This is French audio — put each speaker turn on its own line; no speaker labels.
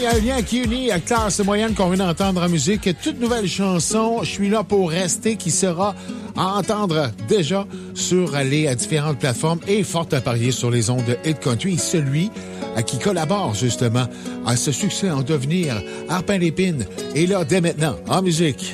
il y a un lien qui unit à classe moyenne qu'on vient d'entendre en musique. Toute nouvelle chanson, Je suis là pour rester, qui sera à entendre déjà sur les différentes plateformes et fort à parier sur les ondes de Hit Country. Celui qui collabore justement à ce succès en devenir Arpin Lépine. Et là, dès maintenant, en musique.